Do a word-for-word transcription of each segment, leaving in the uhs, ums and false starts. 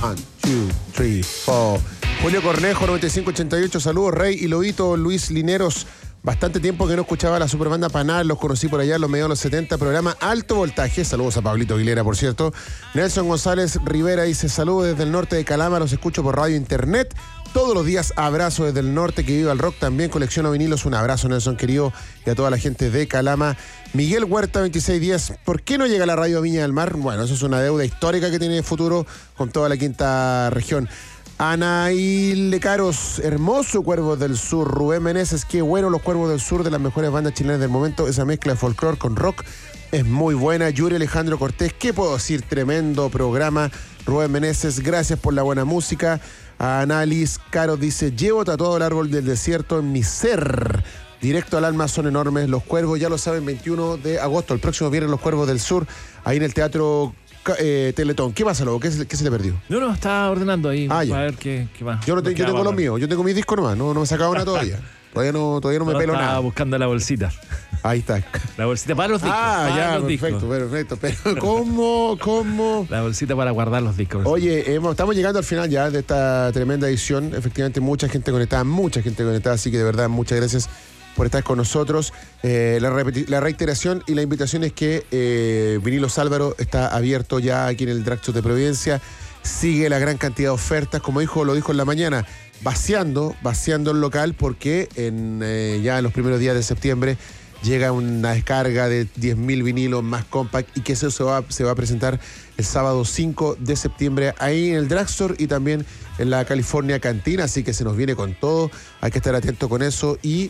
One, two, three, four. Julio Cornejo, noventa y cinco ochenta y ocho, saludos, Rey y Lobito. Luis Lineros, bastante tiempo que no escuchaba la Superbanda Panal, los conocí por allá en los medios de los setenta, programa Alto Voltaje, saludos a Pablito Aguilera, por cierto. Nelson González Rivera dice, saludos desde el norte de Calama, los escucho por radio internet, todos los días abrazo desde el norte, que viva el rock, también colecciono vinilos, un abrazo Nelson querido y a toda la gente de Calama. Miguel Huerta, veintiséis días, ¿por qué no llega la radio Viña del Mar? Bueno, eso es una deuda histórica que tiene futuro con toda la quinta región. Anaí Lecaros, hermoso Cuervos del Sur. Rubén Meneses, qué bueno los Cuervos del Sur, de las mejores bandas chilenas del momento. Esa mezcla de folclore con rock es muy buena. Yuri Alejandro Cortés, ¿qué puedo decir? Tremendo programa. Rubén Meneses, gracias por la buena música. Annalise Caro dice, llevo tatuado el árbol del desierto en mi ser. Directo al alma, son enormes los cuervos, ya lo saben, veintiuno de agosto, el próximo viernes los Cuervos del Sur, ahí en el Teatro eh, Teletón. ¿Qué pasa, Lobo? ¿Qué, ¿Qué se le perdió? No, no, estaba ordenando ahí ah, para ver qué, qué más. Yo, no te, yo tengo los míos, yo tengo mis discos nomás, no, no me he sacado una todavía. Todavía no, todavía no me no, pelo estaba nada. buscando la bolsita. Ahí está. La bolsita para los discos. Ah, para ya, los perfecto, discos. perfecto. Pero ¿cómo, cómo? La bolsita para guardar los discos. Oye, hemos, estamos llegando al final ya de esta tremenda edición. Efectivamente, mucha gente conectada, mucha gente conectada, así que de verdad, muchas gracias por estar con nosotros. Eh, la, la reiteración y la invitación es que eh, Vinilos Álvaro está abierto ya aquí en el Dragstore de Providencia. Sigue la gran cantidad de ofertas, como dijo, lo dijo en la mañana, vaciando, vaciando el local, porque en, eh, ya en los primeros días de septiembre llega una descarga de diez mil vinilos más compact y que eso se va, se va a presentar el sábado cinco de septiembre ahí en el Dragstore y también en la California Cantina, así que se nos viene con todo, hay que estar atento con eso y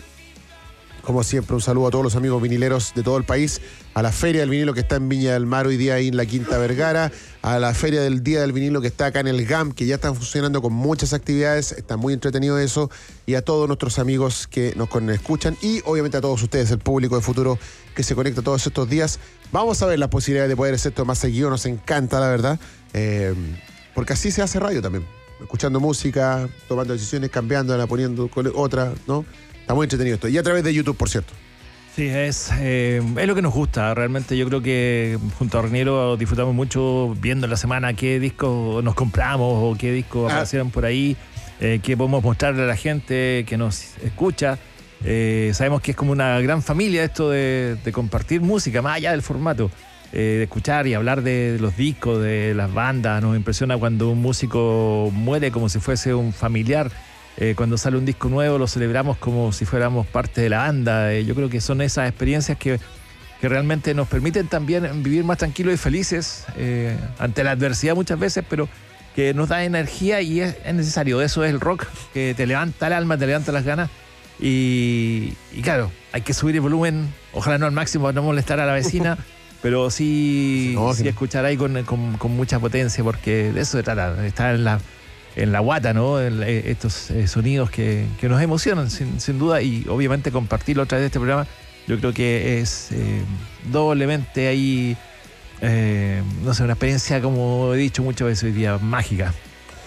como siempre un saludo a todos los amigos vinileros de todo el país, a la Feria del Vinilo que está en Viña del Mar hoy día ahí en la Quinta Vergara, a la Feria del Día del Vinilo que está acá en el G A M, que ya están funcionando con muchas actividades, está muy entretenido eso, y a todos nuestros amigos que nos escuchan y obviamente a todos ustedes, el público de Futuro que se conecta todos estos días. Vamos a ver las posibilidades de poder hacer esto más seguido, nos encanta la verdad, eh, porque así se hace radio también, escuchando música, tomando decisiones, cambiándola, poniendo otra, ¿no? Está muy entretenido esto. Y a través de YouTube, por cierto. Sí, es, eh, es lo que nos gusta. Realmente yo creo que junto a Reniero disfrutamos mucho viendo en la semana qué discos nos compramos o qué discos ah. aparecieron por ahí, eh, qué podemos mostrarle a la gente que nos escucha. Eh, sabemos que es como una gran familia esto de, de compartir música, más allá del formato. Eh, de escuchar y hablar de los discos, de las bandas. Nos impresiona cuando un músico muere como si fuese un familiar. Eh, cuando sale un disco nuevo lo celebramos como si fuéramos parte de la banda. Eh, yo creo que son esas experiencias que, que realmente nos permiten también vivir más tranquilos y felices eh, ante la adversidad muchas veces, pero que nos da energía y es, es necesario. Eso es el rock, que te levanta el alma, te levanta las ganas y, y claro, hay que subir el volumen, ojalá no al máximo para no molestar a la vecina, pero sí, no, sí, sí escuchar ahí con, con, con mucha potencia, porque de eso se trata, estar en la en la guata, ¿no? El, estos eh, sonidos que, que nos emocionan, sin, sin duda, y obviamente compartirlo a través de este programa, yo creo que es eh, doblemente ahí, eh, no sé, una experiencia, como he dicho muchas veces hoy día, mágica.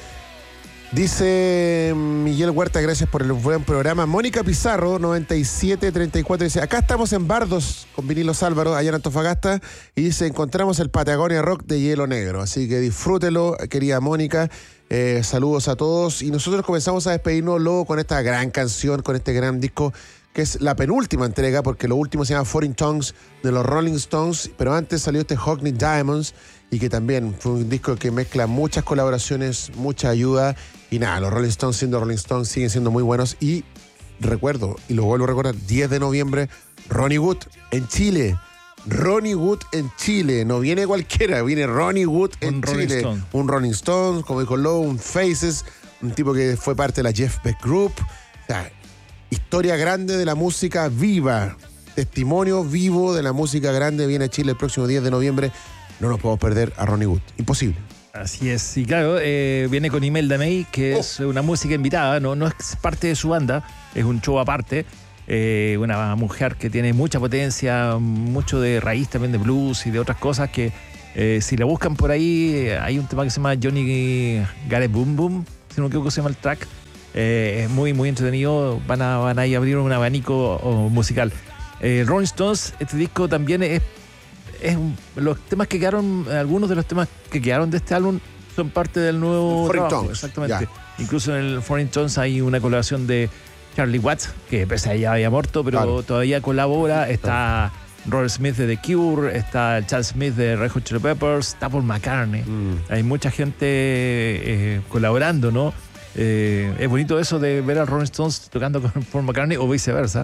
Dice Miguel Huerta, gracias por el buen programa. Mónica Pizarro, noventa y siete treinta y cuatro, dice, acá estamos en Bardos con Vinilos Álvaro, allá en Antofagasta, y dice, encontramos el Patagonia Rock de Hielo Negro, así que disfrútelo, querida Mónica. Eh, saludos a todos y nosotros comenzamos a despedirnos luego con esta gran canción, con este gran disco que es la penúltima entrega, porque lo último se llama Foreign Tongues de los Rolling Stones, pero antes salió este Hockney Diamonds y que también fue un disco que mezcla muchas colaboraciones, mucha ayuda y nada, los Rolling Stones siendo Rolling Stones siguen siendo muy buenos y recuerdo, y lo vuelvo a recordar, diez de noviembre, Ronnie Wood en Chile. Ronnie Wood en Chile, no viene cualquiera, viene Ronnie Wood en un Chile. Rolling Stone. Un Rolling Stone, como dijo Lowe, un Faces, un tipo que fue parte de la Jeff Beck Group. O sea, historia grande de la música viva, testimonio vivo de la música grande, viene a Chile el próximo diez de noviembre. No nos podemos perder a Ronnie Wood, imposible. Así es, y claro, eh, viene con Imelda May, que oh. es una música invitada, no, no es parte de su banda, es un show aparte. Eh, una mujer que tiene mucha potencia, mucho de raíz también de blues y de otras cosas que eh, si la buscan por ahí, eh, hay un tema que se llama Johnny Got a Boom Boom, si no me equivoco se llama el track, eh, es muy muy entretenido, van a, van a ir a abrir un abanico oh, musical. eh, Rolling Stones, este disco también es, es un, los temas que quedaron, algunos de los temas que quedaron de este álbum son parte del nuevo Foreign trabajo, Tongues, exactamente. ya. Incluso en el Foreign Tongues hay una colaboración de Charlie Watts, que pese a ya había muerto, pero Claro. todavía colabora. Está Robert Smith de The Cure, está Charles Smith de Red Hot Chili Peppers, está Paul McCartney. Mm. Hay mucha gente eh, colaborando, ¿no? Eh, es bonito eso de ver a Rolling Stones tocando con Paul McCartney o viceversa.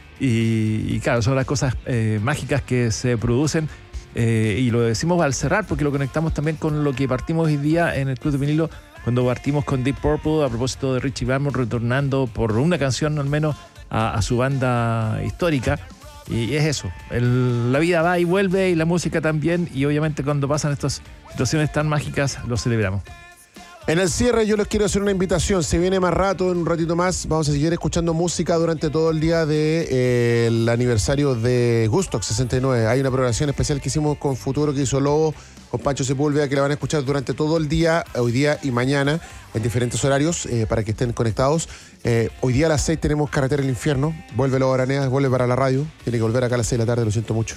Y, y claro, son las cosas eh, mágicas que se producen. Eh, y lo decimos al cerrar porque lo conectamos también con lo que partimos hoy día en el Club de Vinilo, cuando partimos con Deep Purple a propósito de Richie Blackmore retornando por una canción al menos a, a su banda histórica. Y es eso, el, la vida va y vuelve y la música también, y obviamente cuando pasan estas situaciones tan mágicas lo celebramos. En el cierre yo les quiero hacer una invitación. Se viene más rato, en un ratito más, vamos a seguir escuchando música durante todo el día del de, eh, aniversario de Gustock sesenta y nueve. Hay una programación especial que hicimos con Futuro, que hizo Lobo, con Pancho Sepúlveda, que la van a escuchar durante todo el día, hoy día y mañana, en diferentes horarios, eh, para que estén conectados. Eh, hoy día a las seis tenemos Carretera del Infierno. Vuelve Lobo Aranea, vuelve para la radio. Tiene que volver acá a las seis de la tarde, lo siento mucho.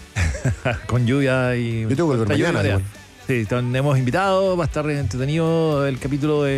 Con lluvia y... Yo tengo que volver mañana. Lluvia, sí, tenemos invitados, va a estar entretenido el capítulo de,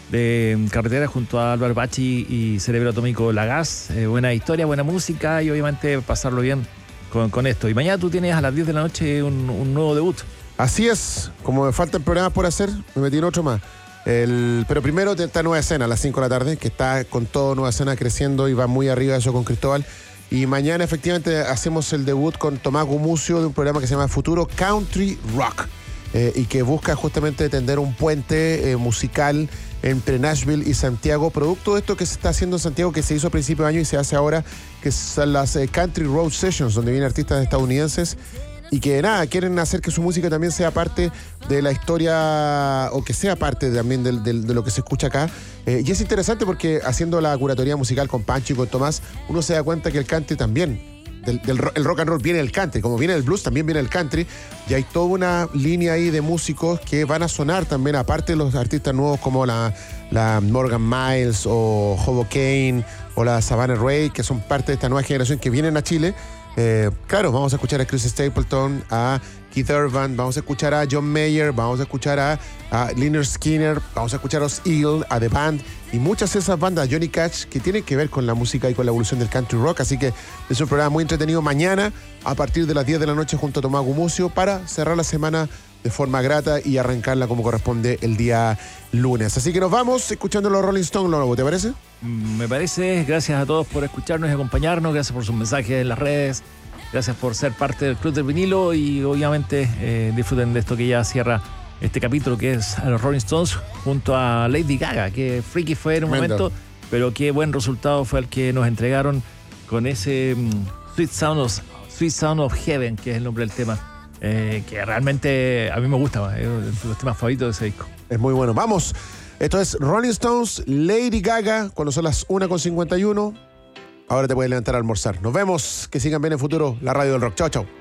de Carretera junto a Álvaro Bachi y Cerebro Atómico Lagaz. Eh, buena historia, buena música y obviamente pasarlo bien con, con esto. Y mañana tú tienes a las diez de la noche un, un nuevo debut. Así es, como me faltan programas por hacer, me metí en otro más. El, pero primero está Nueva Escena a las cinco de la tarde, que está con todo Nueva Escena creciendo y va muy arriba eso con Cristóbal. Y mañana efectivamente hacemos el debut con Tomás Gumucio de un programa que se llama Futuro Country Rock. Eh, y que busca justamente tender un puente eh, musical entre Nashville y Santiago, producto de esto que se está haciendo en Santiago, que se hizo a principio de año y se hace ahora, que son las eh, Country Road Sessions, donde vienen artistas estadounidenses y que nada, quieren hacer que su música también sea parte de la historia, o que sea parte también de, de, de lo que se escucha acá. Eh, y es interesante porque haciendo la curatoría musical con Pancho y con Tomás, uno se da cuenta que el country también, Del, del, el rock and roll viene el country, como viene el blues también viene el country, y hay toda una línea ahí de músicos que van a sonar también, aparte de los artistas nuevos como la, la Morgan Miles o Hobo Kane o la Savannah Ray, que son parte de esta nueva generación que vienen a Chile. Eh, claro, vamos a escuchar a Chris Stapleton, a Keith Urban, vamos a escuchar a John Mayer, vamos a escuchar a, a Lynyrd Skynyrd, vamos a escuchar a Los Eagles, a The Band y muchas de esas bandas, Johnny Cash, que tienen que ver con la música y con la evolución del country rock. Así que es un programa muy entretenido mañana a partir de las diez de la noche junto a Tomás Gumucio para cerrar la semana de forma grata y arrancarla como corresponde el día lunes. Así que nos vamos escuchando los Rolling Stones, Lobo, ¿te parece? Me parece. Gracias a todos por escucharnos y acompañarnos, gracias por sus mensajes en las redes, gracias por ser parte del Club del Vinilo y obviamente eh, disfruten de esto que ya cierra este capítulo, que es a los Rolling Stones junto a Lady Gaga, que freaky fue en un Tremendo. momento, pero qué buen resultado fue el que nos entregaron con ese um, Sweet Sound of, Sweet Sound of Heaven, que es el nombre del tema, eh, que realmente a mí me gusta, es uno de los temas favoritos de ese disco. Es muy bueno. Vamos, esto es Rolling Stones, Lady Gaga, cuando son las una con cincuenta y uno. Ahora te puedes levantar a almorzar. Nos vemos, que sigan bien en Futuro, la radio del rock. Chao, chao.